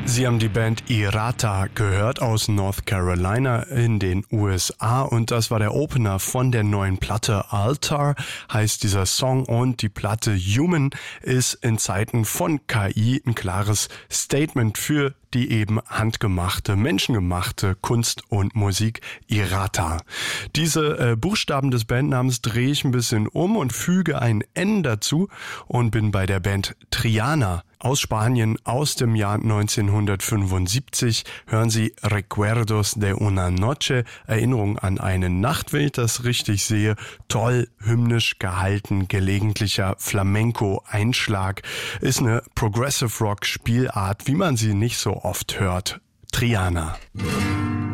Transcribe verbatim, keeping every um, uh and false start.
Sie haben die Band Irata gehört aus North Carolina in den U S A und das war der Opener von der neuen Platte. Altar heißt dieser Song und die Platte Human ist in Zeiten von K I ein klares Statement für die eben handgemachte, menschengemachte Kunst und Musik Irata. Diese äh, Buchstaben des Bandnamens drehe ich ein bisschen um und füge ein N dazu und bin bei der Band Triana aus Spanien aus dem Jahr neunzehnhundertfünfundsiebzig. Hören Sie Recuerdos de una Noche, Erinnerung an eine Nacht, wenn ich das richtig sehe. Toll, hymnisch gehalten, gelegentlicher Flamenco-Einschlag. Ist eine Progressive Rock Spielart, wie man sie nicht so oft hört. Triana.